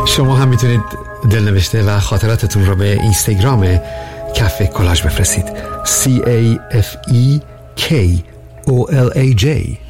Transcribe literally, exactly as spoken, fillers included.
شما هم میتونید دلنوشته و خاطراتتون رو به اینستاگرام کافه کلاژ بفرستید. C A F E K O L A J